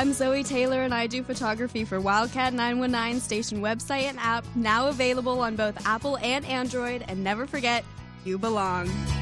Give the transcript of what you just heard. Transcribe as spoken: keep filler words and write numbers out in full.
I'm Zoe Taylor, and I do photography for Wildcat nine one nine station website and app, now available on both Apple and Android. And never forget, you belong.